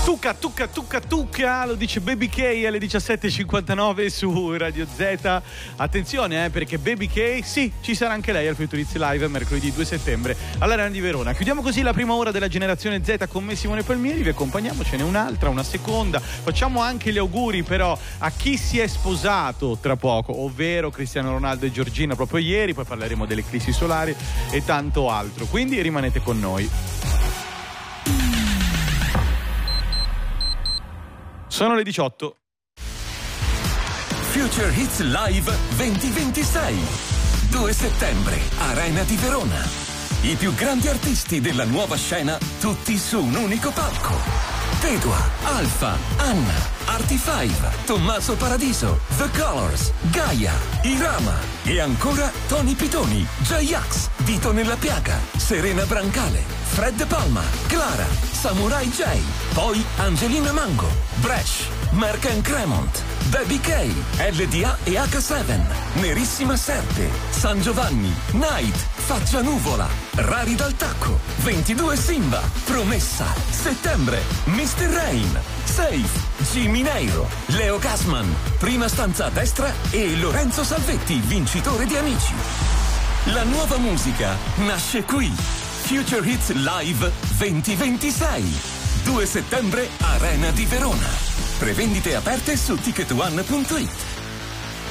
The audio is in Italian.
Tucca, lo dice Baby K alle 17.59 su Radio Z. Attenzione perché Baby K, sì, ci sarà anche lei al Futurizi Live mercoledì 2 settembre all'Arena di Verona. Chiudiamo così la prima ora della Generazione Z con me, Simone Palmieri, vi accompagniamo, ce n'è un'altra, una seconda. Facciamo anche gli auguri però a chi si è sposato tra poco, ovvero Cristiano Ronaldo e Giorgina proprio ieri, poi parleremo delle eclissi solari e tanto altro, quindi rimanete con noi. Sono le 18. Future Hits Live 2026. 2 settembre, Arena di Verona. I più grandi artisti della nuova scena, tutti su un unico palco. Pedua, Alfa, Anna, Artie5, Tommaso Paradiso, The Colors, Gaia, Irama e ancora Tony Pitoni, J-Ax, Dito nella Piaga, Serena Brancale, Fred Palma, Clara, Samurai J, poi Angelina Mango, Bresh, Merck & Cremont, Baby K, LDA e H7, Nerissima Serpe, San Giovanni, Night, Faccia Nuvola, Rari dal Tacco, 22 Simba, Promessa, Settembre, Mr. Rain, Safe, Jimmy Neiro, Leo Gassman, Prima stanza a destra e Lorenzo Salvetti, vincitore di Amici. La nuova musica nasce qui. Future Hits Live 2026. 2 settembre, Arena di Verona. Prevendite aperte su ticketone.it.